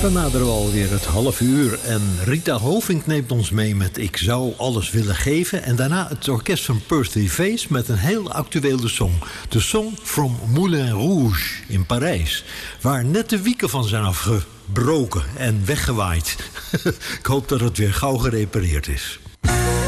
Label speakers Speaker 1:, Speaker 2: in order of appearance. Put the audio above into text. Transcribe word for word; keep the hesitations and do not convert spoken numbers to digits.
Speaker 1: Dan naderen we alweer het half uur. En Rita Hovink neemt ons mee met Ik zou alles willen geven. En daarna het orkest van Percy Faith met een heel actuele song. De song From Moulin Rouge in Parijs. Waar net de wieken van zijn afgebroken en weggewaaid. Ik hoop dat het weer gauw gerepareerd is.